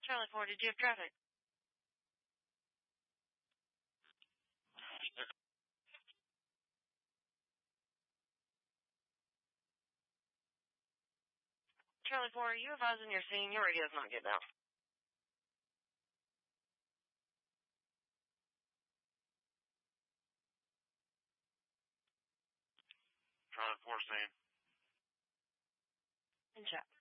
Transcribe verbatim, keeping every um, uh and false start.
Charlie four, did you have traffic? Charlie four, are you advising your scene? Your radio's not getting out. Charlie four scene. In chat.